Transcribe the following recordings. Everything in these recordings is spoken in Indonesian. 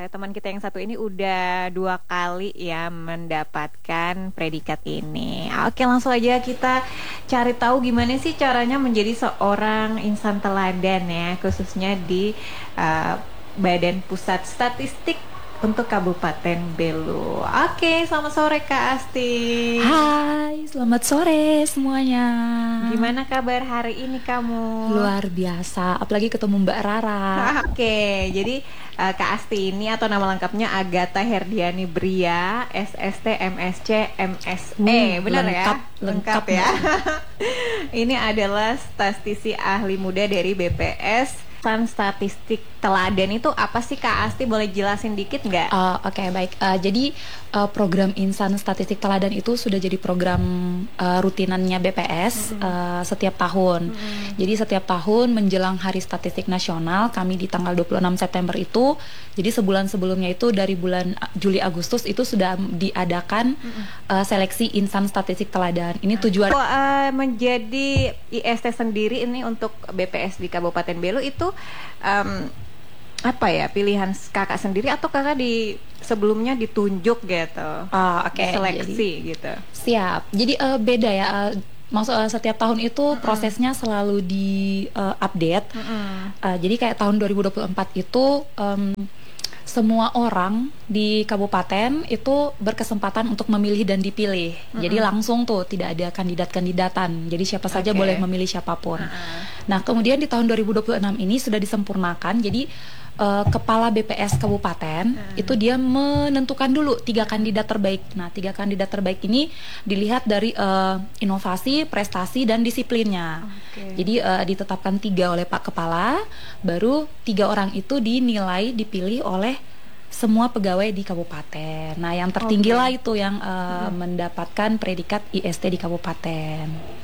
teman kita yang satu ini udah 2 kali ya mendapatkan predikat ini. Oke, langsung aja kita cari tahu gimana sih caranya menjadi seorang insan teladan ya, khususnya di uh, Badan Pusat Statistik untuk Kabupaten Belu. Oke, selamat sore Kak Asti. Hai, selamat sore semuanya. Gimana kabar hari ini kamu? Luar biasa, apalagi ketemu Mbak Rara. Oke, jadi Kak Asti ini atau nama lengkapnya Agatha Herdiani Bria, SST, MSc, MSE, benar ya? Lengkap Ya. Ini adalah statistisi ahli muda dari BPS. Statistik teladan itu apa sih Kak Asti? Boleh jelasin dikit nggak? Oke, baik. Jadi program Insan Statistik Teladan itu sudah jadi program rutinannya BPS setiap tahun. Jadi setiap tahun menjelang Hari Statistik Nasional, kami di tanggal 26 September itu, jadi sebulan sebelumnya itu dari bulan Juli Agustus itu sudah diadakan seleksi Insan Statistik Teladan. Ini tujuan menjadi IST sendiri ini untuk BPS di Kabupaten Belu itu apa ya, pilihan kakak sendiri atau kakak di sebelumnya ditunjuk gitu? Seleksi gitu. Siap. Jadi beda ya. Setiap tahun itu prosesnya selalu di update. Jadi kayak tahun 2024 itu semua orang di kabupaten itu berkesempatan untuk memilih dan dipilih. Jadi langsung tuh tidak ada kandidat-kandidatan. Jadi siapa saja boleh memilih siapapun. Nah, kemudian di tahun 2026 ini sudah disempurnakan. Jadi kepala BPS kabupaten itu dia menentukan dulu 3 kandidat terbaik. Nah, 3 kandidat terbaik ini dilihat dari inovasi, prestasi, dan disiplinnya. Jadi ditetapkan 3 oleh Pak Kepala, baru 3 orang itu dinilai, dipilih oleh semua pegawai di kabupaten. Nah, yang tertinggi lah itu yang mendapatkan predikat IST di kabupaten.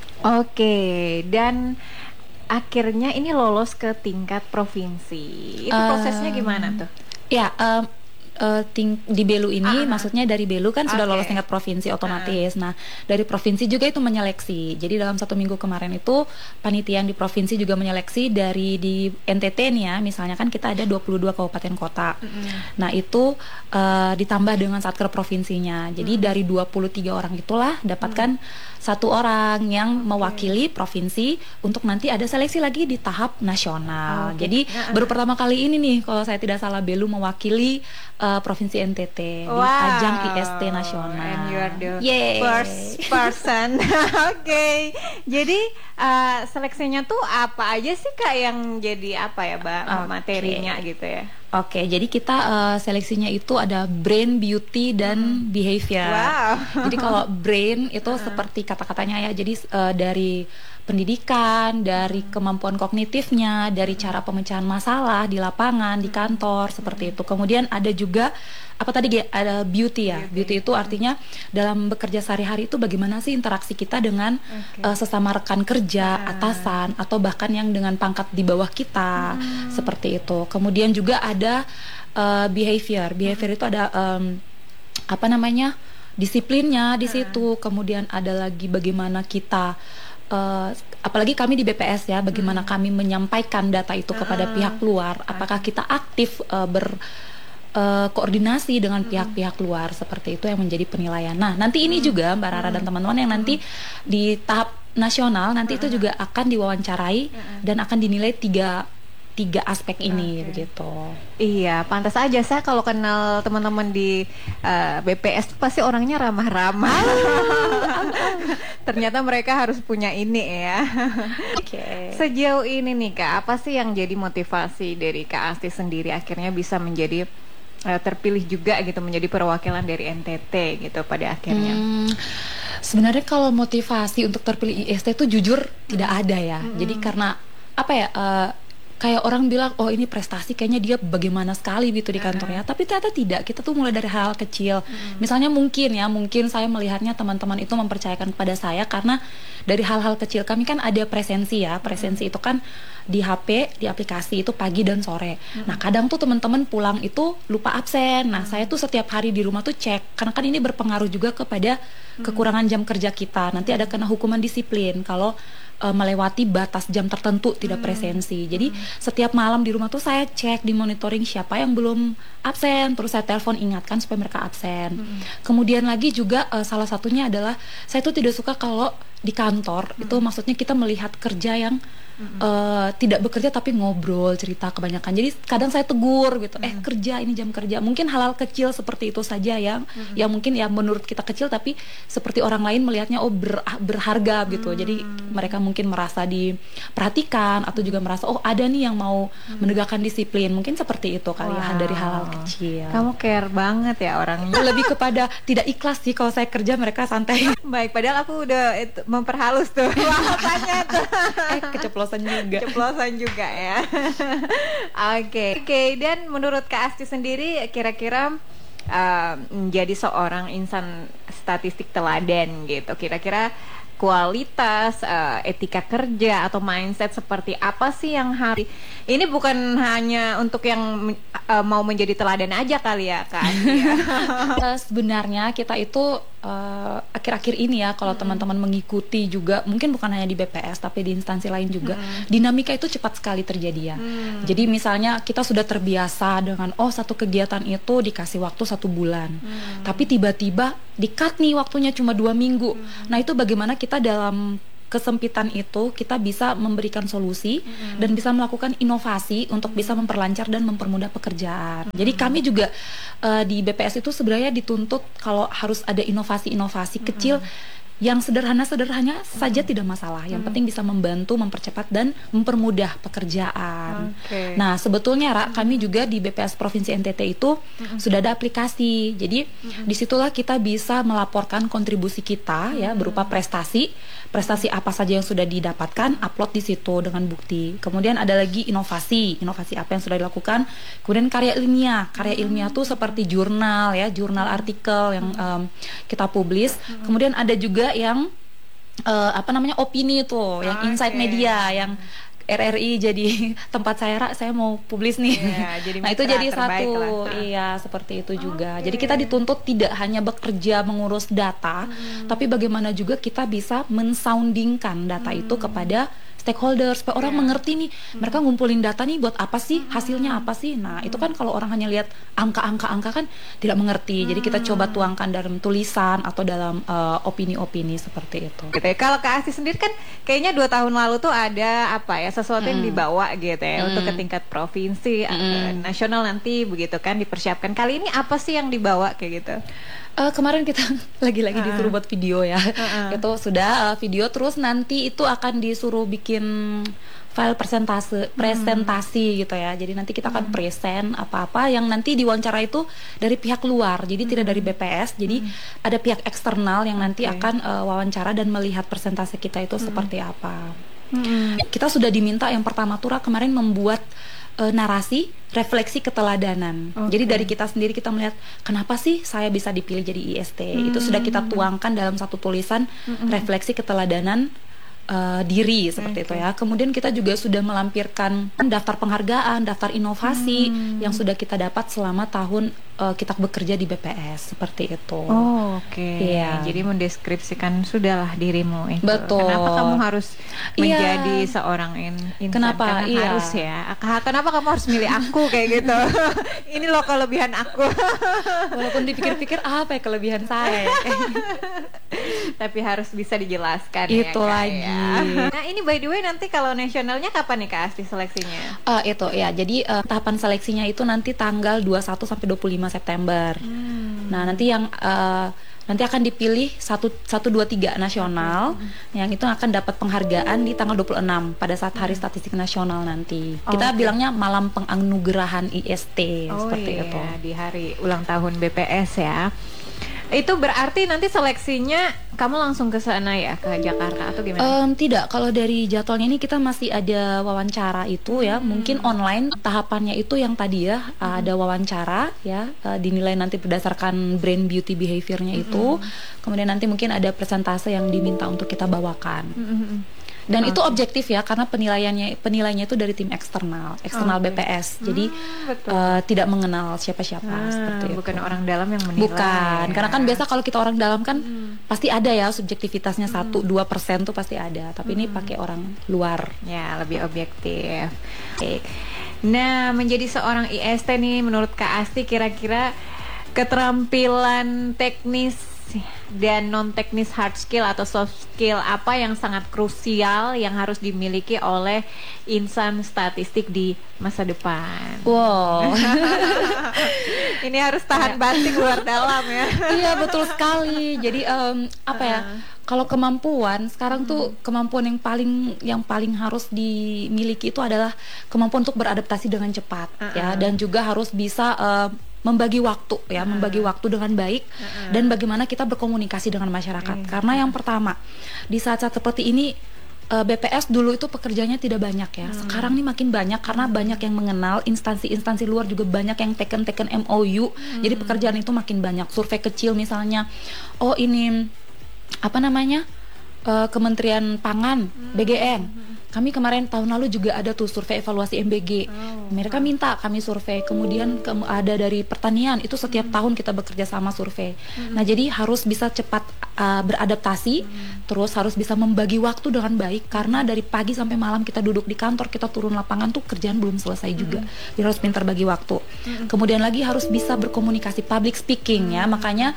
Dan akhirnya ini lolos ke tingkat provinsi. Itu prosesnya gimana tuh? Ya, di Belu ini, maksudnya dari Belu kan sudah lolos tingkat provinsi otomatis. Nah, dari provinsi juga itu menyeleksi. Jadi dalam 1 minggu kemarin itu panitia di provinsi juga menyeleksi dari di NTT nih ya. Misalnya kan kita ada 22 kabupaten kota. Nah, itu ditambah dengan satker provinsinya. Jadi dari 23 orang itulah dapatkan 1 orang yang mewakili provinsi untuk nanti ada seleksi lagi di tahap nasional. Jadi baru pertama kali ini nih kalau saya tidak salah Belu mewakili provinsi NTT di ajang IST nasional. And you are the first person. Jadi seleksinya tuh apa aja sih Kak yang jadi apa ya materinya gitu ya? Jadi kita seleksinya itu ada brain, beauty, dan behavior. Jadi kalau brain itu seperti kata-katanya ya, jadi dari pendidikan, dari kemampuan kognitifnya, dari cara pemecahan masalah di lapangan, di kantor, seperti itu. Kemudian ada juga ada beauty ya. Beauty itu artinya dalam bekerja sehari-hari itu bagaimana sih interaksi kita dengan sesama rekan kerja, atasan, atau bahkan yang dengan pangkat di bawah kita, seperti itu. Kemudian juga ada behavior. Behavior itu ada disiplinnya di situ. Kemudian ada lagi bagaimana kita apalagi kami di BPS ya, bagaimana kami menyampaikan data itu kepada pihak luar, apakah kita aktif koordinasi dengan pihak-pihak luar, seperti itu yang menjadi penilaian. Nah, nanti ini juga Mbak Rara dan teman-teman yang nanti di tahap nasional nanti itu juga akan diwawancarai dan akan dinilai tiga aspek ini begitu. Iya, pantas aja saya kalau kenal teman-teman di BPS pasti orangnya ramah-ramah. Ternyata mereka harus punya ini ya. Sejauh ini nih Kak, apa sih yang jadi motivasi dari Kak Asti sendiri akhirnya bisa menjadi terpilih juga gitu menjadi perwakilan dari NTT gitu pada akhirnya? Sebenarnya kalau motivasi untuk terpilih IST itu jujur tidak ada ya. Jadi karena kayak orang bilang, oh ini prestasi kayaknya dia bagaimana sekali gitu di kantornya, tapi ternyata tidak. Kita tuh mulai dari hal kecil. Misalnya mungkin saya melihatnya teman-teman itu mempercayakan kepada saya karena dari hal-hal kecil. Kami kan ada presensi ya, presensi itu kan di HP, di aplikasi itu pagi dan sore. Nah, kadang tuh teman-teman pulang itu lupa absen. Nah, saya tuh setiap hari di rumah tuh cek, karena kan ini berpengaruh juga kepada kekurangan jam kerja kita. Nanti ada kena hukuman disiplin kalau melewati batas jam tertentu tidak presensi. Jadi setiap malam di rumah tuh saya cek di monitoring siapa yang belum absen, terus saya telepon ingatkan supaya mereka absen. Kemudian lagi juga salah satunya adalah saya tuh tidak suka kalau di kantor itu maksudnya kita melihat kerja yang tidak bekerja tapi ngobrol cerita kebanyakan. Jadi kadang saya tegur gitu, kerja ini jam kerja. Mungkin hal-hal kecil seperti itu saja yang mungkin ya menurut kita kecil tapi seperti orang lain melihatnya berharga gitu. Jadi mereka mungkin merasa diperhatikan atau juga merasa ada nih yang mau menegakkan disiplin. Mungkin seperti itu kali ya dari hal-hal kecil. Kamu care banget ya orangnya. Lebih kepada tidak ikhlas sih kalau saya kerja mereka santai. Baik, padahal aku udah memperhalus tuh bahasanya tuh. Keceplosan juga ya. Oke, dan menurut Kak Asti sendiri kira-kira menjadi seorang insan statistik teladan gitu, kira-kira kualitas, etika kerja atau mindset seperti apa sih yang harus, ini bukan hanya untuk yang mau menjadi teladan aja kali ya Kak Asti ya? Sebenarnya kita itu akhir-akhir ini ya kalau teman-teman mengikuti juga mungkin bukan hanya di BPS tapi di instansi lain juga dinamika itu cepat sekali terjadi ya. Jadi misalnya kita sudah terbiasa dengan satu kegiatan itu dikasih waktu 1 bulan, tapi tiba-tiba di-cut nih waktunya cuma 2 minggu. Nah itu bagaimana kita dalam kesempitan itu kita bisa memberikan solusi dan bisa melakukan inovasi untuk bisa memperlancar dan mempermudah pekerjaan. Jadi kami juga di BPS itu sebenarnya dituntut kalau harus ada inovasi-inovasi kecil yang sederhana-sederhana saja tidak masalah. Yang penting bisa membantu, mempercepat dan mempermudah pekerjaan. Nah, sebetulnya kami juga di BPS Provinsi NTT itu sudah ada aplikasi. Jadi disitulah kita bisa melaporkan kontribusi kita ya berupa prestasi apa saja yang sudah didapatkan, upload di situ dengan bukti. Kemudian ada lagi inovasi apa yang sudah dilakukan. Kemudian karya ilmiah tuh seperti jurnal artikel yang kita publis. Kemudian ada juga yang opini tuh, yang Insight Media, yang RRI jadi tempat saya mau publis nih. Jadi nah itu jadi satu seperti itu juga. Jadi kita dituntut tidak hanya bekerja mengurus data, tapi bagaimana juga kita bisa mensoundingkan data itu kepada stakeholder supaya orang mengerti nih mereka ngumpulin data nih buat apa sih, hasilnya apa sih. Nah itu kan kalau orang hanya lihat angka kan tidak mengerti. Jadi kita coba tuangkan dalam tulisan atau dalam opini-opini seperti itu. Gitu ya. Kalau Kak Asti sendiri kan kayaknya 2 tahun lalu tuh ada sesuatu yang dibawa gitu ya untuk ke tingkat provinsi, nasional nanti begitu kan dipersiapkan. Kali ini apa sih yang dibawa kayak gitu? Kemarin kita lagi-lagi disuruh buat video ya. Itu sudah video, terus nanti itu akan disuruh bikin file presentasi gitu ya. Jadi nanti kita akan present apa-apa yang nanti diwawancara itu dari pihak luar. Jadi tidak dari BPS. Jadi ada pihak eksternal yang nanti akan wawancara dan melihat presentasi kita itu seperti apa. Kita sudah diminta yang pertama tuh kemarin membuat narasi refleksi keteladanan. Jadi dari kita sendiri kita melihat kenapa sih saya bisa dipilih jadi IST. Itu sudah kita tuangkan dalam satu tulisan refleksi keteladanan diri seperti itu ya. Kemudian kita juga sudah melampirkan daftar penghargaan, daftar inovasi yang sudah kita dapat selama tahun kita bekerja di BPS seperti itu. Jadi mendeskripsikan sudahlah dirimu itu. Betul. Kenapa kamu harus menjadi seorang insan? Kenapa? Karena harus ya. Kenapa kamu harus milih aku kayak gitu? Ini loh kelebihan aku. Walaupun dipikir-pikir apa ya kelebihan saya? Tapi harus bisa dijelaskan. Itu ya, lagi. Ya. Nah ini by the way nanti kalau nasionalnya kapan nih Kak Asti seleksinya? Itu ya. Jadi tahapan seleksinya itu nanti tanggal 21 sampai 25 September. Nah nanti yang nanti akan dipilih 1, 2, 3 nasional yang itu akan dapat penghargaan di tanggal 26 pada saat Hari Statistik Nasional nanti. Kita bilangnya malam penganugerahan IST seperti itu. Di hari ulang tahun BPS ya. Itu berarti nanti seleksinya kamu langsung ke sana ya, ke Jakarta atau gimana? Tidak, kalau dari jadwalnya ini kita masih ada wawancara itu ya, mungkin online. Tahapannya itu yang tadi ya, ada wawancara ya, dinilai nanti berdasarkan brain beauty behaviornya itu. Kemudian nanti mungkin ada presentase yang diminta untuk kita bawakan. Dan itu objektif ya, karena penilaiannya itu dari tim eksternal BPS. Jadi tidak mengenal siapa-siapa seperti itu. Bukan orang dalam yang menilai. Bukan, karena kan biasa kalau kita orang dalam kan pasti ada ya subjektivitasnya 1-2% tuh pasti ada. Tapi ini pakai orang luar. Ya, lebih objektif. Oke. Nah, menjadi seorang IST nih, menurut Kak Asti kira-kira keterampilan teknis dan non teknis hard skill atau soft skill apa yang sangat krusial yang harus dimiliki oleh insan statistik di masa depan? Wow. Ini harus tahan banting luar dalam ya. Iya, betul sekali. Jadi apa ya? Kalau kemampuan sekarang tuh kemampuan yang paling harus dimiliki itu adalah kemampuan untuk beradaptasi dengan cepat ya, dan juga harus bisa membagi waktu ya, membagi waktu dengan baik dan bagaimana kita berkomunikasi dengan masyarakat. Karena yang pertama, di saat-saat seperti ini BPS dulu itu pekerjaannya tidak banyak ya. Sekarang nih makin banyak karena banyak yang mengenal, instansi-instansi luar juga banyak yang teken MOU. Jadi pekerjaan itu makin banyak. Survei kecil misalnya, oh ini apa namanya? Kementerian Pangan, BGN. Kami kemarin tahun lalu juga ada tuh survei evaluasi MBG. Mereka minta kami survei. Kemudian ada dari pertanian, itu setiap tahun kita bekerja sama survei. Nah, jadi harus bisa cepat beradaptasi, terus harus bisa membagi waktu dengan baik, karena dari pagi sampai malam kita duduk di kantor, kita turun lapangan tuh kerjaan belum selesai juga. Jadi harus pintar bagi waktu. Kemudian lagi harus bisa berkomunikasi, public speaking ya. Makanya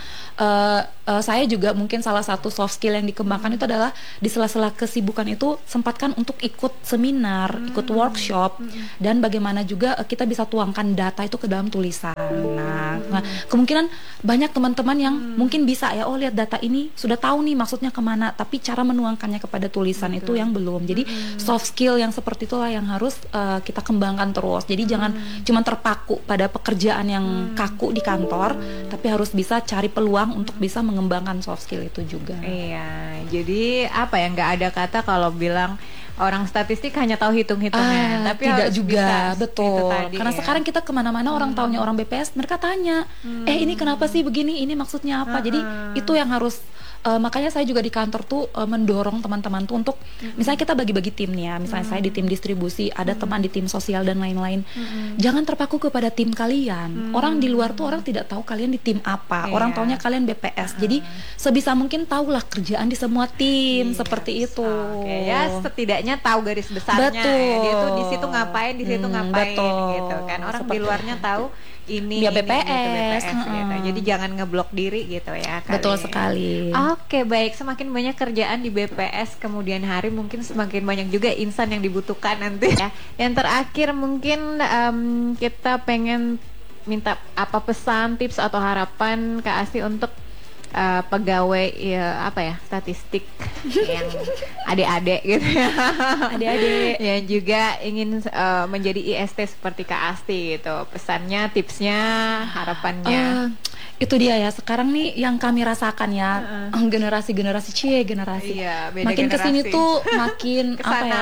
saya juga mungkin salah satu soft skill yang dikembangkan itu adalah di sela-sela kesibukan itu sempatkan untuk ikut seminar, ikut workshop, dan bagaimana juga kita bisa tuangkan data itu ke dalam tulisan. Nah, kemungkinan banyak teman-teman yang mungkin bisa ya, oh lihat data ini sudah tahu nih maksudnya kemana, tapi cara menuangkannya kepada tulisan itu yang belum. Jadi soft skill yang seperti itulah yang harus kita kembangkan terus. Jadi jangan cuma terpaku pada pekerjaan yang kaku di kantor, tapi harus bisa cari peluang untuk bisa mengembangkan soft skill itu juga. Iya, jadi apa ya, nggak ada kata kalau bilang orang statistik hanya tahu hitung-hitungan, tapi tidak harus juga, bisa, betul. tadi, Karena sekarang kita kemana-mana orang taunya orang BPS, mereka tanya, ini kenapa sih begini, ini maksudnya apa? Jadi itu yang harus makanya saya juga di kantor tuh mendorong teman-teman tuh untuk misalnya kita bagi-bagi tim nih ya, misalnya saya di tim distribusi, ada teman di tim sosial dan lain-lain. Jangan terpaku kepada tim kalian. Orang di luar tuh orang tidak tahu kalian di tim apa. Orang taunya kalian BPS. Jadi sebisa mungkin tahulah kerjaan di semua tim seperti itu. Ya setidaknya tahu garis besarnya. Betul. Ya. Dia tuh di situ ngapain, di situ ngapain gitu kan. Orang seperti di luarnya tahu ini ya, ini BPS, gitu, BPS gitu. Jadi jangan ngeblok diri gitu ya. Betul sekali. Oke, baik. Semakin banyak kerjaan di BPS kemudian hari, mungkin semakin banyak juga insan yang dibutuhkan nanti ya. Yang terakhir mungkin kita pengen minta apa pesan, tips atau harapan Kak Asti untuk pegawai ya, apa ya, statistik yang adik-adik gitu ya. Adik-adik yang juga ingin menjadi IST seperti Kak Asti gitu. Pesannya, tipsnya, harapannya. Itu dia ya, sekarang nih yang kami rasakan ya, generasi Iya, beda makin generasi. kesini tuh makin apa ya,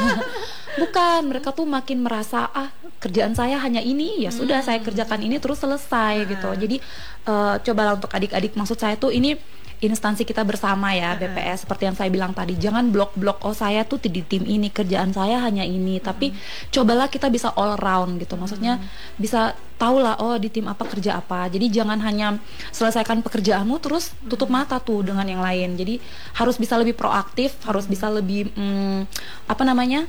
bukan, mereka tuh makin merasa kerjaan saya hanya ini, ya sudah saya kerjakan ini terus selesai gitu. Jadi cobalah untuk adik-adik, maksud saya tuh ini instansi kita bersama ya, BPS, seperti yang saya bilang tadi, jangan blok-blok, oh saya tuh di tim ini, kerjaan saya hanya ini, tapi cobalah kita bisa all round gitu, maksudnya bisa tahulah, oh di tim apa kerja apa. Jadi jangan hanya selesaikan pekerjaanmu terus tutup mata tuh dengan yang lain. Jadi harus bisa lebih proaktif, harus bisa lebih apa namanya,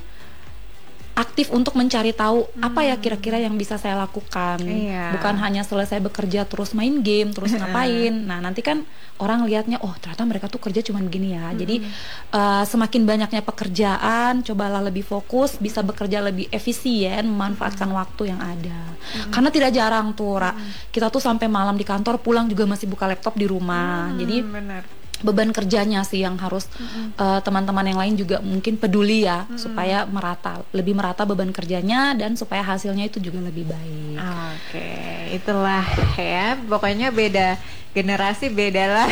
aktif untuk mencari tahu apa ya kira-kira yang bisa saya lakukan. Bukan hanya selesai bekerja terus main game, terus ngapain. Nah nanti kan orang lihatnya, oh ternyata mereka tuh kerja cuma begini ya. Jadi semakin banyaknya pekerjaan, cobalah lebih fokus, bisa bekerja lebih efisien, memanfaatkan waktu yang ada. Karena tidak jarang tuh kita tuh sampai malam di kantor, pulang juga masih buka laptop di rumah. Jadi beban kerjanya sih yang harus teman-teman yang lain juga mungkin peduli ya, supaya lebih merata beban kerjanya, dan supaya hasilnya itu juga lebih baik. Oke, itulah ya, pokoknya beda generasi bedalah.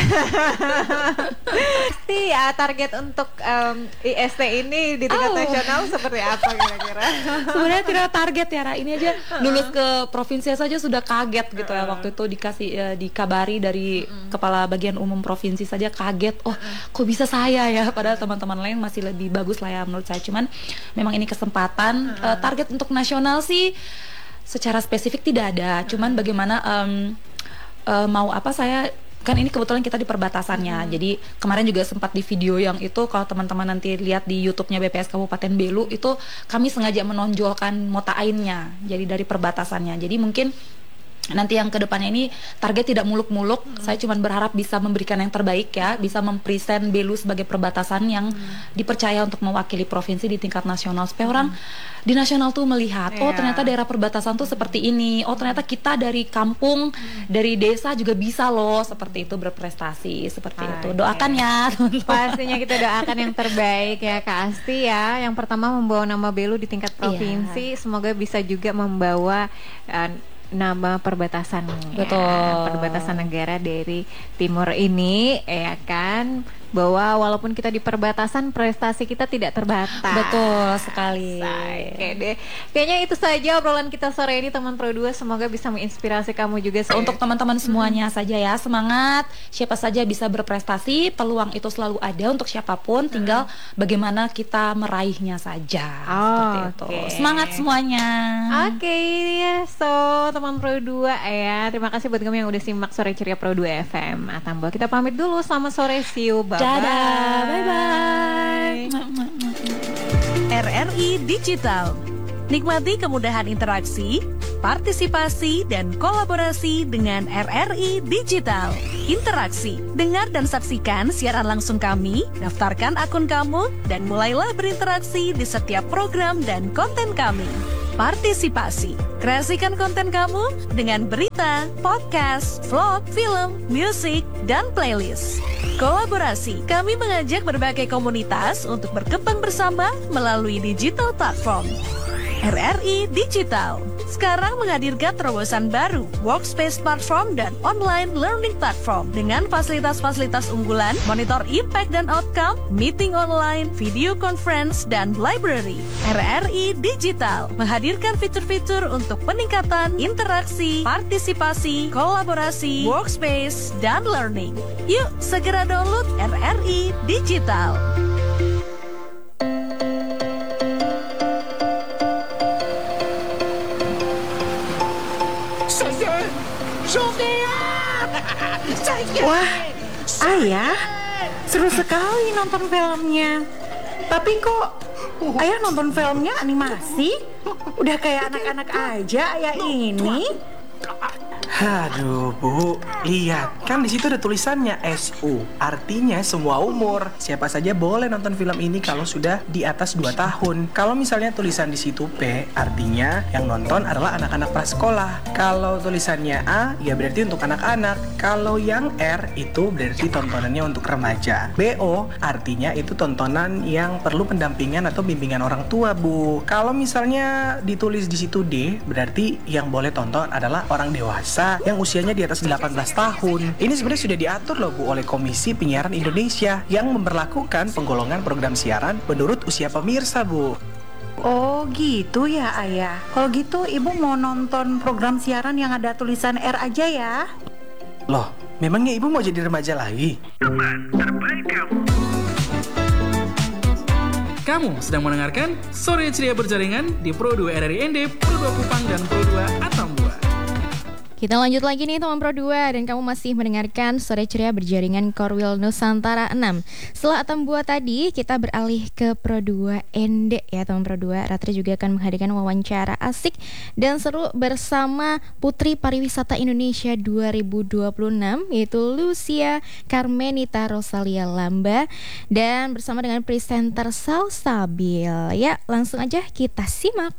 Pasti ya target untuk IST ini di tingkat nasional seperti apa kira-kira? Sebenarnya tidak target ya, Ra. Ini aja lulus ke provinsi saja sudah kaget gitu ya, waktu itu dikasih dikabari dari kepala bagian umum provinsi saja kaget, oh kok bisa saya ya, padahal teman-teman lain masih lebih bagus lah ya menurut saya. Cuman memang ini kesempatan. Target untuk nasional sih secara spesifik tidak ada, cuman bagaimana mau apa, saya kan ini kebetulan kita di perbatasannya. Jadi kemarin juga sempat di video yang itu, kalau teman-teman nanti lihat di YouTube-nya BPS Kabupaten Belu, itu kami sengaja menonjolkan Mota Ainnya, jadi dari perbatasannya. Jadi mungkin nanti yang kedepannya ini target tidak muluk-muluk. Saya cuma berharap bisa memberikan yang terbaik ya, bisa mempresent Belu sebagai perbatasan yang dipercaya untuk mewakili provinsi di tingkat nasional, supaya orang di nasional tuh melihat, oh ternyata daerah perbatasan tuh seperti ini, oh ternyata kita dari kampung, dari desa juga bisa loh seperti itu, berprestasi seperti itu. Doakan ya teman-teman. Pastinya kita doakan yang terbaik ya Kak Asti ya. Yang pertama membawa nama Belu di tingkat provinsi, semoga bisa juga membawa nama perbatasan, perbatasan negara dari timur ini, ya kan, bahwa walaupun kita di perbatasan, prestasi kita tidak terbatas. Betul sekali. Oke deh, kayaknya itu saja obrolan kita sore ini teman Pro 2. Semoga bisa menginspirasi kamu juga. Untuk teman-teman semuanya saja ya, semangat. Siapa saja bisa berprestasi, peluang itu selalu ada untuk siapapun, tinggal bagaimana kita meraihnya saja. Seperti itu. Semangat semuanya. Oke, so teman Pro 2 ya, terima kasih buat kamu yang udah simak Sore Ceria Pro 2 FM Atambua. Kita pamit dulu, selamat sore, see you, bye. Dadah, bye-bye. RRI Digital. Nikmati kemudahan interaksi, partisipasi, dan kolaborasi dengan RRI Digital. Interaksi, dengar dan saksikan siaran langsung kami, daftarkan akun kamu, dan mulailah berinteraksi di setiap program dan konten kami. Partisipasi, kreasikan konten kamu dengan berita, podcast, vlog, film, musik, dan playlist. Kolaborasi, kami mengajak berbagai komunitas untuk berkembang bersama melalui digital platform. RRI Digital sekarang menghadirkan terobosan baru, workspace platform dan online learning platform dengan fasilitas-fasilitas unggulan, monitor impact dan outcome, meeting online, video conference, dan library. RRI Digital menghadirkan fitur-fitur untuk peningkatan interaksi, partisipasi, kolaborasi, workspace, dan learning. Yuk segera download RRI Digital. Wah, Ayah, seru sekali nonton filmnya. Tapi kok Ayah nonton filmnya animasi? Udah kayak anak-anak aja Ayah ini. Aduh Bu, lihat kan di situ ada tulisannya SU, artinya semua umur. Siapa saja boleh nonton film ini kalau sudah di atas 2 tahun. Kalau misalnya tulisan di situ P, artinya yang nonton adalah anak-anak prasekolah. Kalau tulisannya A, ya berarti untuk anak-anak. Kalau yang R itu berarti tontonannya untuk remaja. BO artinya itu tontonan yang perlu pendampingan atau bimbingan orang tua Bu. Kalau misalnya ditulis di situ D, berarti yang boleh tonton adalah orang dewasa yang usianya di atas 18 tahun. Ini sebenarnya sudah diatur loh Bu oleh Komisi Penyiaran Indonesia yang memberlakukan penggolongan program siaran menurut usia pemirsa Bu. Oh gitu ya Ayah. Kalau gitu Ibu mau nonton program siaran yang ada tulisan R aja ya. Loh, memangnya Ibu mau jadi remaja lagi? Kamu sedang mendengarkan Sore Ceria Berjaringan di Pro 2 RRI ND, Pro 2 Kupang, dan Pro 2 Atambua. Kita lanjut lagi nih teman Pro 2, dan kamu masih mendengarkan Sore Ceria Berjaringan Korwil Nusantara 6. Setelah Atambua tadi, kita beralih ke Pro 2 ND ya teman Pro 2. Ratri juga akan menghadirkan wawancara asik dan seru bersama Putri Pariwisata Indonesia 2026, yaitu Lucia Carmenita Rosalia Lamba, dan bersama dengan presenter Salsabil. Ya, langsung aja kita simak.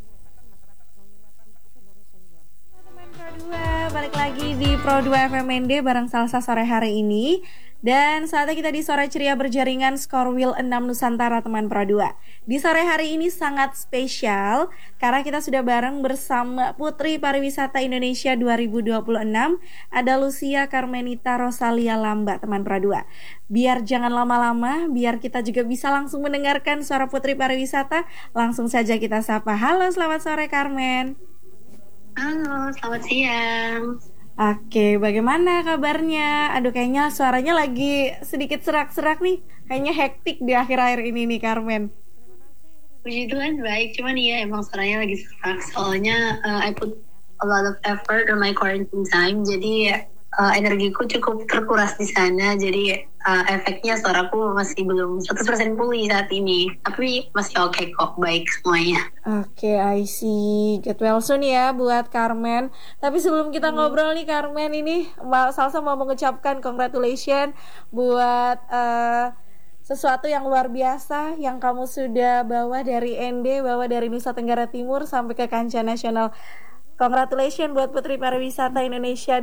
Balik lagi di Pro 2 FMND bareng Salsa sore hari ini. Dan saatnya kita di Sore Ceria Berjaringan Skorwil 6 Nusantara teman Pro 2. Di sore hari ini sangat spesial karena kita sudah bareng bersama Putri Pariwisata Indonesia 2026. Ada Lucia Carmenita Rosalia Lamba teman Pro 2. Biar jangan lama-lama, biar kita juga bisa langsung mendengarkan suara Putri Pariwisata, langsung saja kita sapa. Halo, selamat sore Carmen. Halo, selamat siang. Oke, bagaimana kabarnya? Aduh, kayaknya suaranya lagi sedikit serak-serak nih. Kayaknya hektik di akhir-akhir ini nih, Carmen. Puji Tuhan baik, cuman iya emang suaranya lagi serak. Soalnya I put a lot of effort on my quarantine time, jadi energiku cukup terkuras di sana. Jadi efeknya suaraku masih belum 100% pulih saat ini. Tapi masih oke kok, baik semuanya. Oke, I see. Get well soon ya buat Carmen. Tapi sebelum kita ngobrol nih Carmen, ini Salsa mau mengucapkan congratulations buat sesuatu yang luar biasa yang kamu sudah bawa dari ND, bawa dari Nusa Tenggara Timur sampai ke kancah nasional. Congratulations buat Putri Pariwisata Indonesia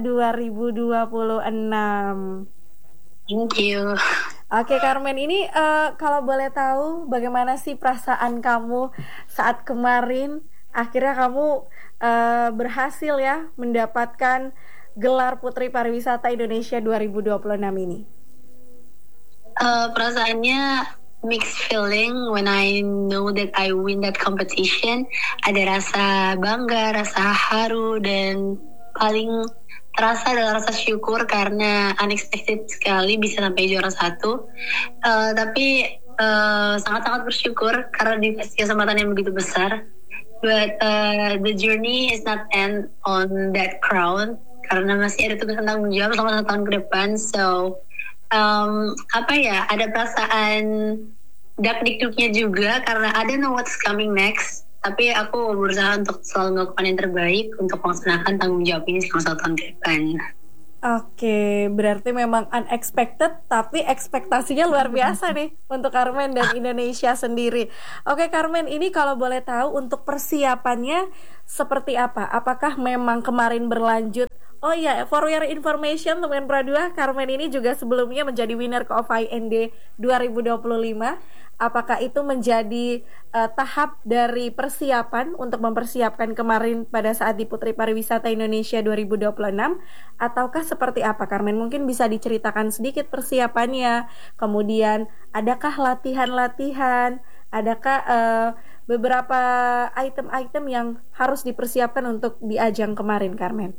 2026. Thank you. Oke Carmen, ini kalau boleh tahu bagaimana sih perasaan kamu saat kemarin akhirnya kamu berhasil ya mendapatkan gelar Putri Pariwisata Indonesia 2026 ini? Perasaannya mixed feeling when I know that I win that competition. Ada rasa bangga, rasa haru, dan paling terasa adalah rasa syukur karena unexpected sekali bisa sampai juara 1. Tapi sangat-sangat bersyukur karena dikasih kesempatan yang begitu besar. But the journey is not end on that crown karena masih ada tugas tanggung jawab selama 1 tahun ke depan. So ada perasaan dak-dikduknya juga karena I don't know what's coming next, tapi aku berusaha untuk selalu melakukan yang terbaik untuk melaksanakan tanggung jawab ini selama 1 tahun ke depan. Oke, berarti memang unexpected tapi ekspektasinya luar biasa nih untuk Carmen dan Indonesia sendiri. Oke Carmen, ini kalau boleh tahu untuk persiapannya seperti apa? Apakah memang kemarin berlanjut? Oh iya, for your information teman Pro 2, Carmen ini juga sebelumnya menjadi winner Koofy ND 2025. Apakah itu menjadi tahap dari persiapan untuk mempersiapkan kemarin pada saat di Putri Pariwisata Indonesia 2026? Ataukah seperti apa Carmen? Mungkin bisa diceritakan sedikit persiapannya. Kemudian adakah latihan-latihan? Adakah beberapa item-item yang harus dipersiapkan untuk di ajang kemarin Carmen?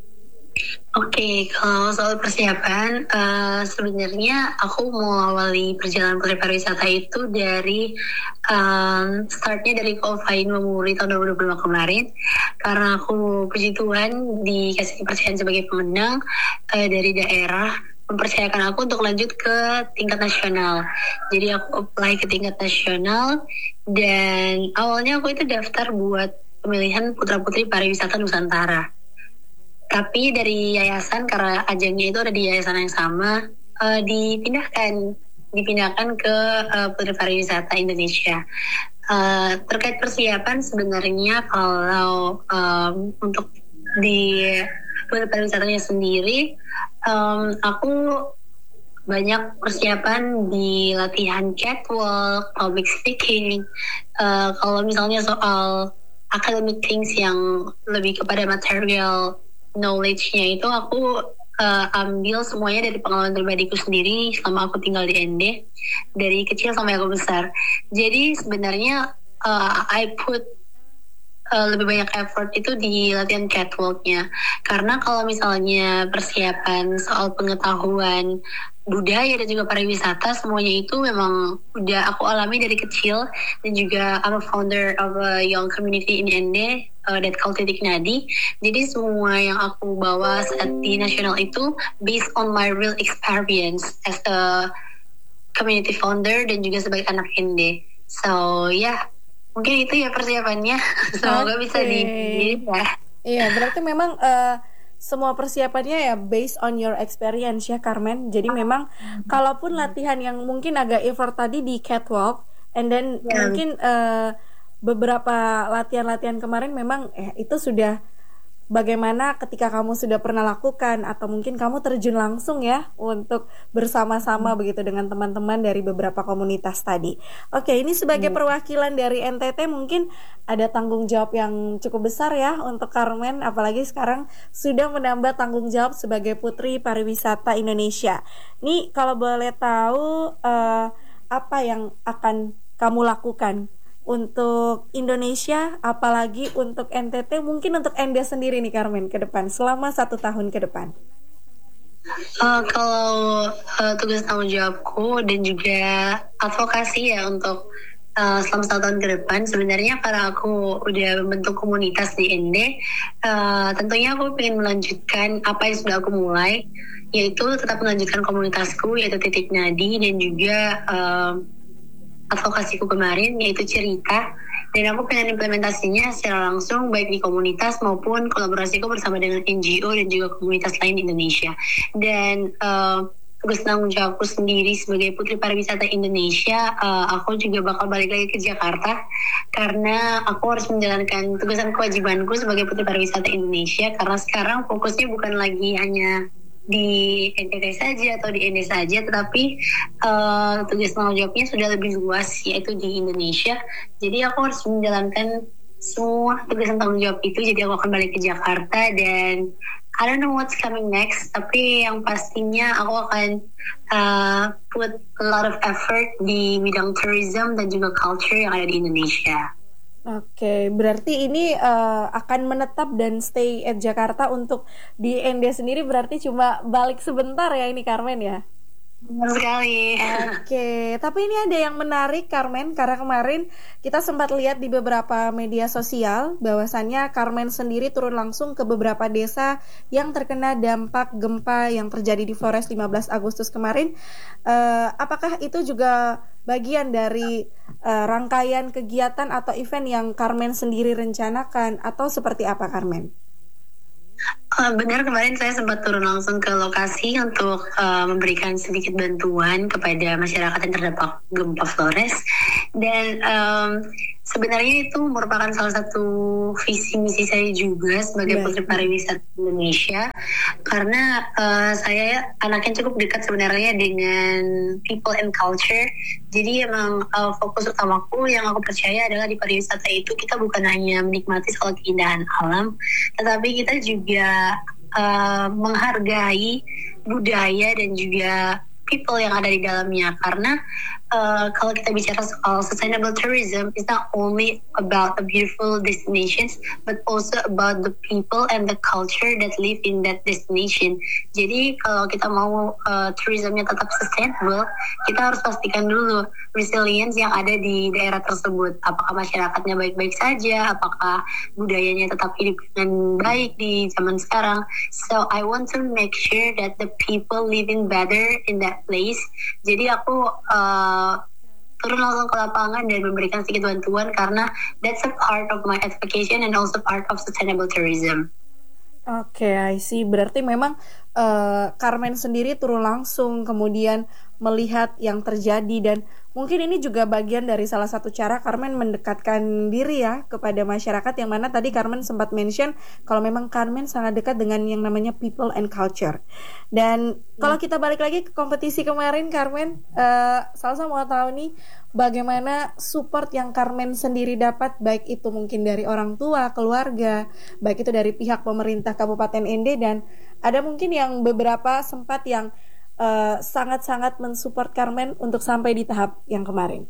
Oke, kalau soal persiapan, sebenarnya aku mau awali perjalanan Putri Pariwisata itu dari startnya dari Koofy Memori tahun 2025 kemarin, karena aku puji Tuhan dikasih kepercayaan sebagai pemenang dari daerah, mempercayakan aku untuk lanjut ke tingkat nasional. Jadi aku apply ke tingkat nasional dan awalnya aku itu daftar buat pemilihan Putra-Putri Pariwisata Nusantara. Tapi dari yayasan, karena ajangnya itu ada di yayasan yang sama, dipindahkan ke Putri Pariwisata Indonesia. Terkait persiapan sebenarnya kalau untuk di Putri Pariwisatanya sendiri, aku banyak persiapan di latihan catwalk, public speaking. Kalau misalnya soal academic things yang lebih kepada material knowledge-nya itu aku ambil semuanya dari pengalaman pribadiku sendiri selama aku tinggal di ND dari kecil sampai aku besar. Jadi sebenarnya I put lebih banyak effort itu di latihan catwalk-nya, karena kalau misalnya persiapan soal pengetahuan budaya dan juga pariwisata, semuanya itu memang udah aku alami dari kecil. Dan juga I'm a founder of a young community in ND that called Titik Nadi. Jadi semua yang aku bawa saat di nasional itu based on my real experience as a community founder dan juga sebagai anak ND. So mungkin itu ya persiapannya. Semoga bisa ya. Iya, berarti memang semua persiapannya ya based on your experience ya Carmen. Jadi memang kalaupun latihan yang mungkin agak effort tadi di catwalk, and then mungkin beberapa latihan-latihan kemarin memang itu sudah bagaimana ketika kamu sudah pernah lakukan, atau mungkin kamu terjun langsung ya untuk bersama-sama begitu dengan teman-teman dari beberapa komunitas tadi. Oke, ini sebagai perwakilan dari NTT mungkin ada tanggung jawab yang cukup besar ya untuk Carmen, apalagi sekarang sudah menambah tanggung jawab sebagai Putri Pariwisata Indonesia. Nih kalau boleh tahu apa yang akan kamu lakukan untuk Indonesia, apalagi untuk NTT, mungkin untuk Ende sendiri nih Carmen ke depan, selama 1 tahun ke depan? Kalau tugas tanggung jawabku dan juga advokasi ya untuk selama 1 tahun ke depan, sebenarnya karena aku udah membentuk komunitas di ND, tentunya aku ingin melanjutkan apa yang sudah aku mulai, yaitu tetap melanjutkan komunitasku yaitu Titik Nadi, dan juga advokasiku kemarin yaitu cerita, dan aku pengen implementasinya secara langsung baik di komunitas maupun kolaborasiku bersama dengan NGO dan juga komunitas lain di Indonesia. Dan tugas tanggung jawabku sendiri sebagai Putri Pariwisata Indonesia, aku juga bakal balik lagi ke Jakarta karena aku harus menjalankan tugas dan kewajibanku sebagai Putri Pariwisata Indonesia, karena sekarang fokusnya bukan lagi hanya di NTT saja atau di ND saja, tetapi tugas tanggung jawabnya sudah lebih luas yaitu di Indonesia. Jadi aku harus menjalankan semua tugas dan tanggung jawab itu. Jadi aku akan balik ke Jakarta dan I don't know what's coming next, tapi yang pastinya aku akan put a lot of effort di bidang tourism dan juga culture yang ada di Indonesia. Oke, berarti ini akan menetap dan stay at Jakarta. Untuk di ND sendiri berarti cuma balik sebentar ya ini Carmen ya? Benar sekali. Oke, tapi ini ada yang menarik Carmen, karena kemarin kita sempat lihat di beberapa media sosial bahwasannya Carmen sendiri turun langsung ke beberapa desa yang terkena dampak gempa yang terjadi di Flores 15 Agustus kemarin. Apakah itu juga bagian dari rangkaian kegiatan atau event yang Carmen sendiri rencanakan, atau seperti apa Carmen? Benar, kemarin saya sempat turun langsung ke lokasi untuk memberikan sedikit bantuan kepada masyarakat yang terdampak gempa Flores. Dan sebenarnya itu merupakan salah satu visi misi saya juga sebagai Putri Pariwisata Indonesia, karena saya anaknya cukup dekat sebenarnya dengan people and culture. Jadi emang fokus utamaku yang aku percaya adalah di pariwisata itu kita bukan hanya menikmati soal keindahan alam, tetapi kita juga menghargai budaya dan juga people yang ada di dalamnya. Karena kalau kita bicara soal sustainable tourism, it's not only about the beautiful destinations, but also about the people and the culture that live in that destination. Jadi kalau kita mau tourismnya tetap sustainable, kita harus pastikan dulu resilience yang ada di daerah tersebut. Apakah masyarakatnya baik-baik saja, apakah budayanya tetap hidup dengan baik di zaman sekarang. So I want to make sure that the people living better in that place. Jadi aku turun langsung ke lapangan dan memberikan sedikit bantuan, karena that's a part of my advocation and also part of sustainable tourism. Oke, I see. Berarti memang Carmen sendiri turun langsung kemudian melihat yang terjadi, dan mungkin ini juga bagian dari salah satu cara Carmen mendekatkan diri ya kepada masyarakat, yang mana tadi Carmen sempat mention kalau memang Carmen sangat dekat dengan yang namanya people and culture. Dan kalau kita balik lagi ke kompetisi kemarin Carmen, Salsa mau tahu nih bagaimana support yang Carmen sendiri dapat, baik itu mungkin dari orang tua, keluarga, baik itu dari pihak pemerintah Kabupaten ND, dan ada mungkin yang beberapa sempat yang sangat-sangat mensupport Carmen untuk sampai di tahap yang kemarin.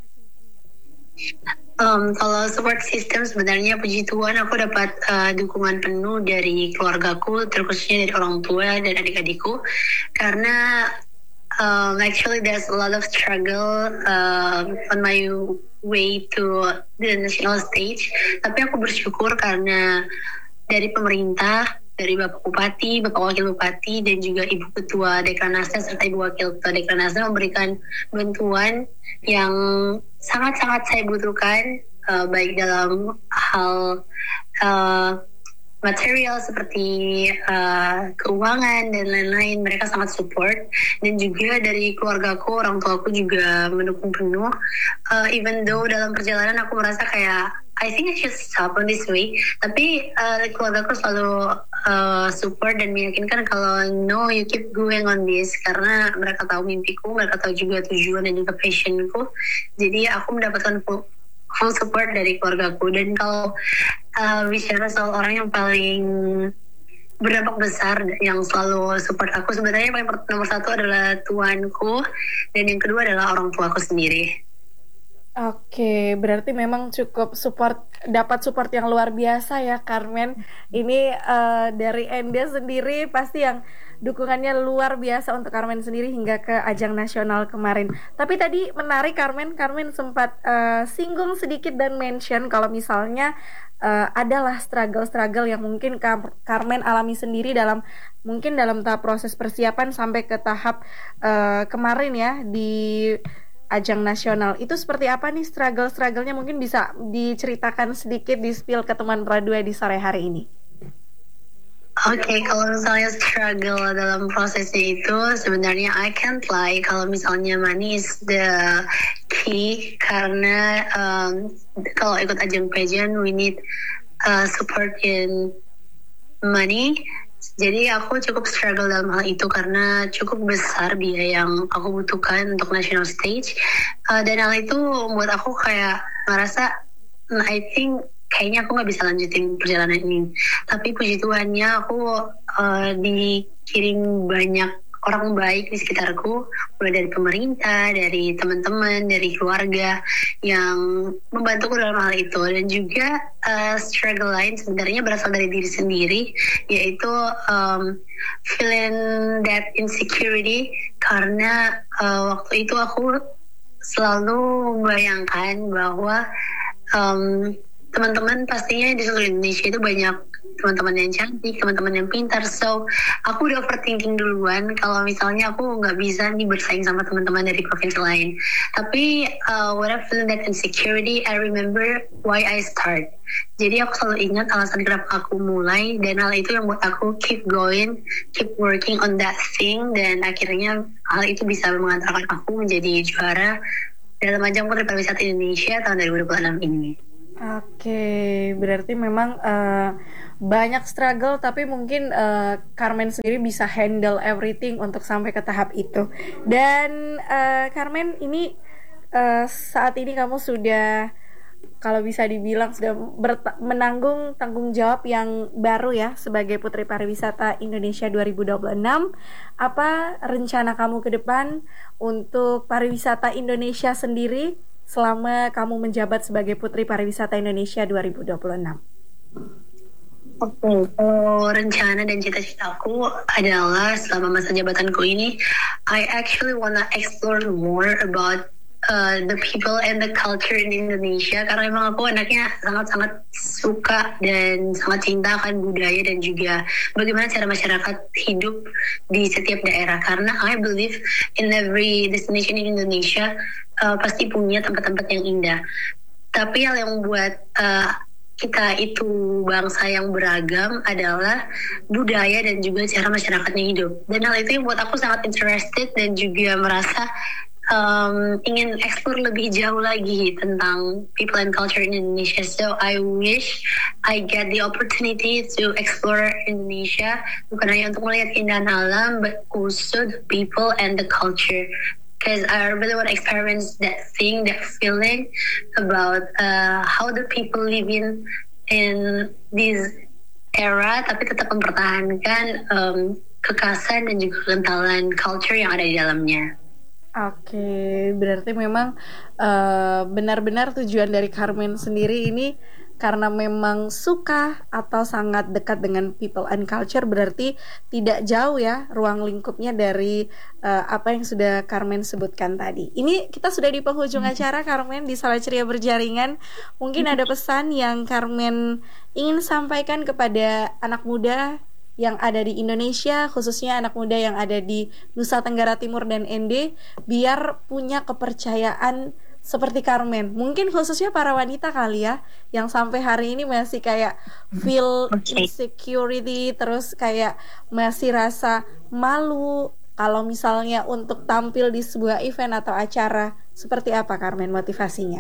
Kalau support system, sebenarnya puji Tuhan aku dapat dukungan penuh dari keluargaku, terkhususnya dari orang tua dan adik-adikku, karena actually there's a lot of struggle on my way to the national stage. Tapi aku bersyukur karena dari pemerintah, dari Bapak Bupati, Bapak Wakil Bupati, dan juga Ibu Ketua Dekranasda serta Ibu Wakil Ketua Dekranasda memberikan bantuan yang sangat-sangat saya butuhkan, baik dalam hal material seperti keuangan dan lain-lain. Mereka sangat support, dan juga dari keluargaku, orang tuaku juga mendukung penuh. Even though dalam perjalanan aku merasa kayak I think I should stop on this way, tapi keluargaku selalu support dan meyakinkan kalau no, you keep going on this, karena mereka tahu mimpiku, mereka tahu juga tujuan dan juga passionku. Jadi aku mendapatkan full support dari keluargaku. Dan kalau bicara soal orang yang paling berdampak besar yang selalu support aku, sebenarnya nomor satu adalah tuanku, dan yang kedua adalah orang tuaku sendiri. Oke, berarti memang cukup dapat support yang luar biasa ya Carmen. Ini dari Ende sendiri pasti yang dukungannya luar biasa untuk Carmen sendiri hingga ke ajang nasional kemarin. Tapi tadi menarik Carmen sempat singgung sedikit dan mention kalau misalnya adalah struggle-struggle yang mungkin Carmen alami sendiri mungkin dalam tahap proses persiapan sampai ke tahap kemarin ya di ajang nasional. Itu seperti apa nih struggle-strugglenya, mungkin bisa diceritakan sedikit, di-spill ke teman Produa di sore hari ini. Oke, kalau misalnya struggle dalam prosesnya itu sebenarnya I can't lie kalau misalnya money is the key, karena kalau ikut ajang pageant we need support in money. Jadi aku cukup struggle dalam hal itu karena cukup besar biaya yang aku butuhkan untuk national stage, dan hal itu membuat aku kayak ngerasa I think kayaknya aku nggak bisa lanjutin perjalanan ini. Tapi puji Tuhannya aku dikirim banyak orang baik di sekitarku, mulai dari pemerintah, dari teman-teman, dari keluarga yang membantuku dalam hal itu. Dan juga struggle lain sebenarnya berasal dari diri sendiri, yaitu feeling that insecurity, karena waktu itu aku selalu membayangkan bahwa teman-teman pastinya di seluruh Indonesia itu banyak teman-teman yang cantik, teman-teman yang pintar. So aku udah overthinking duluan kalau misalnya aku nggak bisa nih bersaing sama teman-teman dari provinsi lain. Tapi when I feel that insecurity, I remember why I start. Jadi aku selalu ingat alasan kenapa aku mulai, dan hal itu yang buat aku keep going, keep working on that thing, dan akhirnya hal itu bisa mengantarkan aku menjadi juara dalam ajang Putri Pariwisata Indonesia tahun 2026 ini. Oke, berarti memang banyak struggle, tapi mungkin Carmen sendiri bisa handle everything untuk sampai ke tahap itu. Dan Carmen, ini saat ini kamu sudah, kalau bisa dibilang sudah menanggung tanggung jawab yang baru ya sebagai Putri Pariwisata Indonesia 2026. Apa rencana kamu ke depan untuk pariwisata Indonesia sendiri selama kamu menjabat sebagai Putri Pariwisata Indonesia 2026? Oke, kalau rencana dan cita-citaku adalah selama masa jabatanku ini, I actually wanna explore more about the people and the culture in Indonesia, karena memang aku anaknya sangat-sangat suka dan sangat cinta akan budaya dan juga bagaimana cara masyarakat hidup di setiap daerah. Karena I believe in every destination in Indonesia pasti punya tempat-tempat yang indah. Tapi hal yang membuat kita itu bangsa yang beragam adalah budaya dan juga cara masyarakatnya hidup. Dan hal itu yang buat aku sangat interested dan juga merasa ingin explore lebih jauh lagi tentang people and culture in Indonesia. So I wish I get the opportunity to explore Indonesia, bukan hanya untuk melihat keindahan alam, but also the people and the culture. Because I really want to experience that thing, that feeling about how the people live in this era, tapi tetap mempertahankan kekhasan dan juga kekentalan culture yang ada di dalamnya. Oke, berarti memang benar-benar tujuan dari Carmen sendiri ini karena memang suka atau sangat dekat dengan people and culture, berarti tidak jauh ya ruang lingkupnya dari apa yang sudah Carmen sebutkan tadi. Ini kita sudah di penghujung acara, Carmen, di Sore Ceria Berjaringan. Mungkin ada pesan yang Carmen ingin sampaikan kepada anak muda yang ada di Indonesia, khususnya anak muda yang ada di Nusa Tenggara Timur dan ND, biar punya kepercayaan seperti Carmen. Mungkin khususnya para wanita kali ya, yang sampai hari ini masih kayak feel insecurity, terus kayak masih rasa malu kalau misalnya untuk tampil di sebuah event atau acara. Seperti apa, Carmen, motivasinya?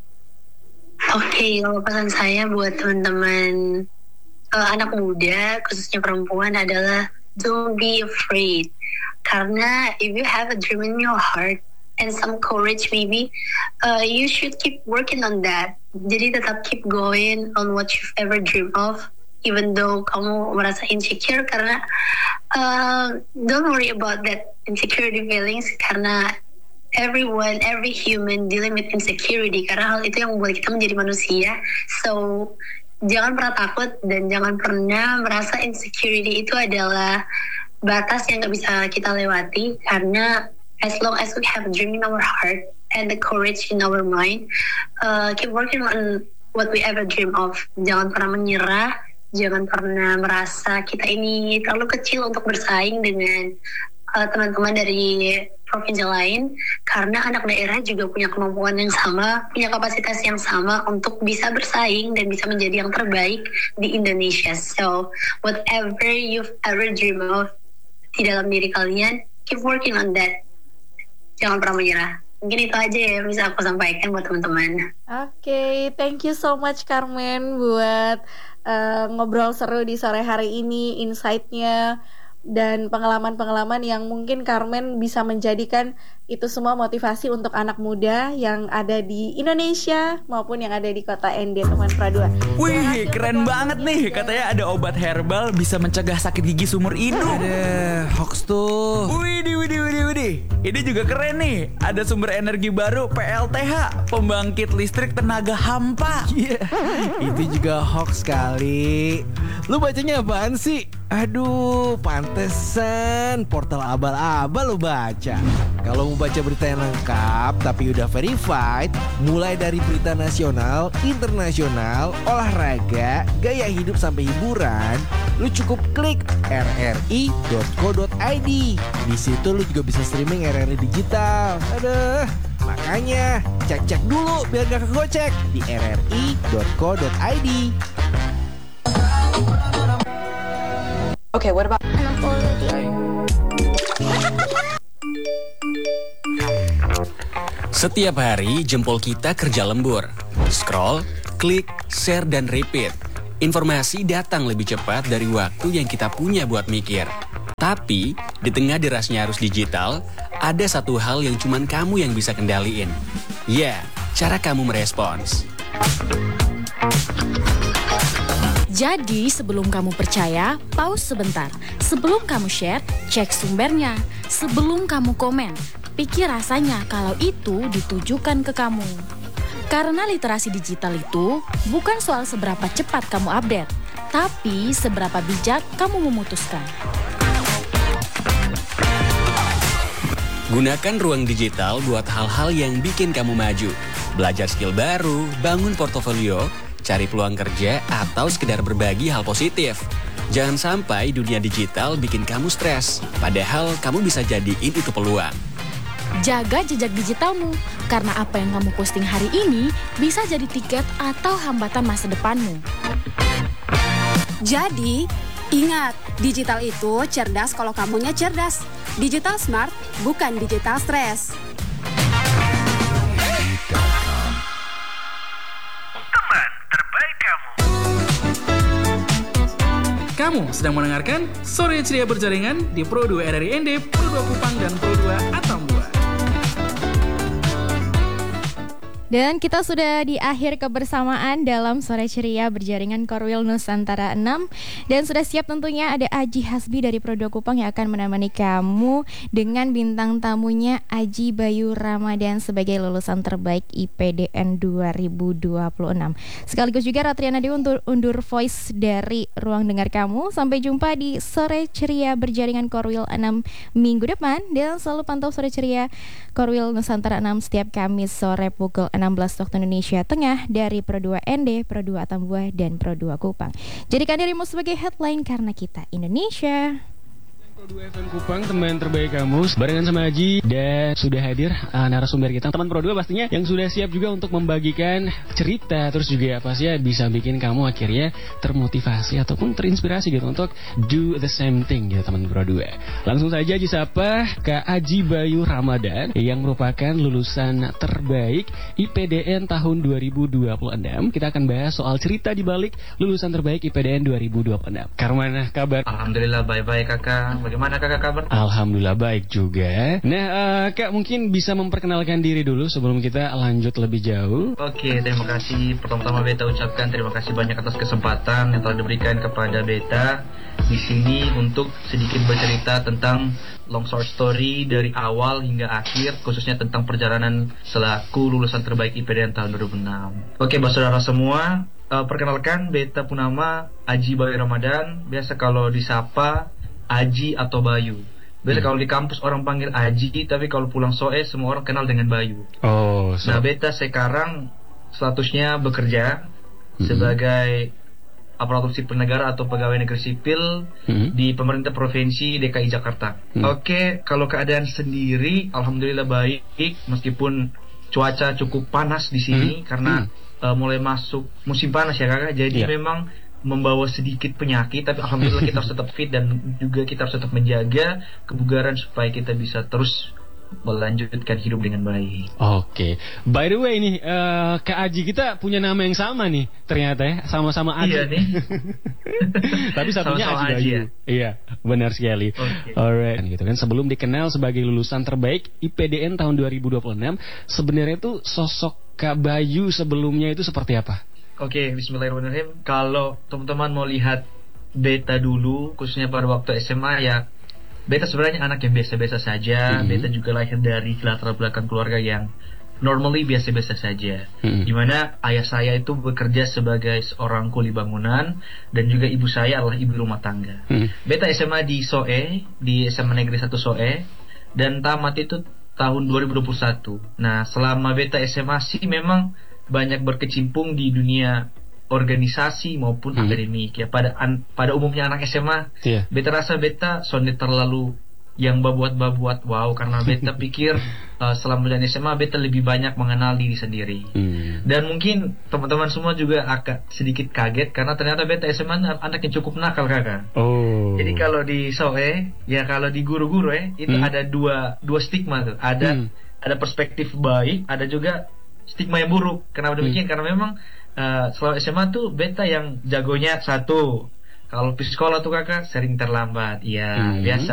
Oke, kalau pesan saya buat teman-teman anak muda, khususnya perempuan, adalah don't be afraid. Karena if you have a dream in your heart and some courage maybe, you should keep working on that. Jadi tetap keep going on what you've ever dreamed of, even though kamu merasa insecure, karena don't worry about that insecurity feelings, karena every human dealing with insecurity, karena hal itu yang membuat kita menjadi manusia. So jangan pernah takut dan jangan pernah merasa insecurity itu adalah batas yang gak bisa kita lewati, karena as long as we have a dream in our heart and the courage in our mind, keep working on what we ever dream of. Jangan pernah menyerah, jangan pernah merasa kita ini terlalu kecil untuk bersaing dengan teman-teman dari provinsi lain, karena anak daerah juga punya kemampuan yang sama, punya kapasitas yang sama untuk bisa bersaing dan bisa menjadi yang terbaik di Indonesia. So whatever you've ever dream of di dalam diri kalian, keep working on that. Jangan pernah menyerah. Mungkin itu aja ya bisa aku sampaikan buat teman-teman. Oke, thank you so much Carmen buat ngobrol seru di sore hari ini, insight-nya dan pengalaman-pengalaman yang mungkin Carmen bisa menjadikan itu semua motivasi untuk anak muda yang ada di Indonesia maupun yang ada di kota ND, teman Pradua. Wih, keren banget nih. Katanya ada obat herbal bisa mencegah sakit gigi seumur hidup. Ada hoax tuh. Widih. Ini juga keren nih. Ada sumber energi baru PLTH, pembangkit listrik tenaga hampa. Iya, itu juga hoax kali. Lu bacanya apaan sih? Aduh, pantesan portal abal-abal lu baca. Kalau mau baca berita yang lengkap tapi udah verified, mulai dari berita nasional, internasional, olahraga, gaya hidup sampai hiburan, lu cukup klik rri.co.id. Di situ lu juga bisa streaming RRI digital. Aduh, makanya cek dulu biar gak kegocek di rri.co.id. Okay, what about Setiap hari jempol kita kerja lembur. Scroll, klik, share, dan repeat. Informasi datang lebih cepat dari waktu yang kita punya buat mikir. Tapi, di tengah derasnya arus digital, ada satu hal yang cuman kamu yang bisa kendaliin. Ya, cara kamu merespons. Jadi, sebelum kamu percaya, pause sebentar. Sebelum kamu share, cek sumbernya. Sebelum kamu komen, pikir rasanya kalau itu ditujukan ke kamu. Karena literasi digital itu bukan soal seberapa cepat kamu update, tapi seberapa bijak kamu memutuskan. Gunakan ruang digital buat hal-hal yang bikin kamu maju. Belajar skill baru, bangun portofolio, cari peluang kerja, atau sekedar berbagi hal positif. Jangan sampai dunia digital bikin kamu stres, padahal kamu bisa jadiin itu peluang. Jaga jejak digitalmu, karena apa yang kamu posting hari ini bisa jadi tiket atau hambatan masa depanmu. Jadi, ingat, digital itu cerdas kalau kamunya cerdas. Digital smart, bukan digital stress. Teman terbaik kamu. Kamu sedang mendengarkan Sore Ceria Berjaringan di Pro 2 RRI ND, Pro 2 Kupang, dan Pro 2 Atambua. Dan kita sudah di akhir kebersamaan dalam Sore Ceria Berjaringan Korwil Nusantara 6. Dan sudah siap tentunya ada Aji Hasbi dari Pro 2 Kupang yang akan menemani kamu dengan bintang tamunya Aji Bayu Ramadan sebagai lulusan terbaik IPDN 2026. Sekaligus juga Ratriana Dewi untuk undur voice dari Ruang Dengar Kamu. Sampai jumpa di Sore Ceria Berjaringan Korwil 6 minggu depan. Dan selalu pantau Sore Ceria Korwil Nusantara 6 setiap Kamis sore pukul 16 waktu Indonesia Tengah dari Pro 2 ND, Pro 2 Atambua, dan Pro 2 Kupang. Jadikan dirimu sebagai headline karena kita Indonesia. Pro 2 FM Kupang, teman terbaik kamu, barengan sama Aji, dan sudah hadir narasumber kita, teman Pro 2 pastinya, yang sudah siap juga untuk membagikan cerita, terus juga apa sih ya bisa bikin kamu akhirnya termotivasi ataupun terinspirasi gitu untuk do the same thing gitu, teman Pro 2. Langsung saja Aji sapa Kak Aji Bayu Ramadan yang merupakan lulusan terbaik IPDN tahun 2026. Kita akan bahas soal cerita di balik lulusan terbaik IPDN 2026. Karmana, kabar? Alhamdulillah baik-baik kakak. Bagaimana Bagaimana kakak kabar? Alhamdulillah baik juga. Nah, Kak mungkin bisa memperkenalkan diri dulu sebelum kita lanjut lebih jauh. Oke, terima kasih. Pertama-tama Beta ucapkan terima kasih banyak atas kesempatan yang telah diberikan kepada Beta di sini untuk sedikit bercerita tentang long short story dari awal hingga akhir, khususnya tentang perjalanan selaku lulusan terbaik IPDN tahun 2006. Oke, saudara semua, perkenalkan Beta Punama Aji Bayu Ramadan, biasa kalau disapa Aji atau Bayu. Biasa kalau di kampus orang panggil Aji, tapi kalau pulang SOE semua orang kenal dengan Bayu. Nah, Beta sekarang statusnya bekerja sebagai aparatur sipil negara atau pegawai negeri sipil di pemerintah provinsi DKI Jakarta. Oke, kalau keadaan sendiri alhamdulillah baik, meskipun cuaca cukup panas di sini karena mulai masuk musim panas ya kakak. Jadi memang membawa sedikit penyakit, tapi alhamdulillah kita harus tetap fit dan juga kita harus tetap menjaga kebugaran supaya kita bisa terus melanjutkan hidup dengan baik. Oke. By the way nih, Kak Aji kita punya nama yang sama nih ternyata ya, sama-sama Aji. Iya nih. Tapi satunya Sama-sama Aji Aji Bayu. ya? Iya, benar sekali. Alright. Gitu kan, sebelum dikenal sebagai lulusan terbaik IPDN tahun 2026, sebenarnya tuh sosok Kak Bayu sebelumnya itu seperti apa? Oke, bismillahirrahmanirrahim. Kalau teman-teman mau lihat Beta dulu, khususnya pada waktu SMA ya, Beta sebenarnya anak yang biasa-biasa saja. Beta juga lahir dari latar belakang keluarga yang normally biasa-biasa saja. Dimana ayah saya itu bekerja sebagai seorang kuli bangunan dan juga ibu saya adalah ibu rumah tangga. Beta SMA di SOE, di SMA Negeri 1 SOE, dan tamat itu tahun 2021. Nah, selama Beta SMA sih memang banyak berkecimpung di dunia organisasi maupun akademik ya. Pada umumnya anak SMA, Beta rasa Beta sonde terlalu yang babuat-babuat, wow, karena Beta pikir selama jalan SMA Beta lebih banyak mengenal diri sendiri. Dan mungkin teman-teman semua juga agak sedikit kaget karena ternyata Beta SMA anak yang cukup nakal kakak. Jadi kalau di SOE ya, kalau di guru-guru itu ada dua stigma tuh. Ada perspektif baik, ada juga stigma yang buruk. Kenapa demikian? Karena memang selama SMA tuh Beta yang jagonya satu, kalau di sekolah tuh kakak sering terlambat. Iya, biasa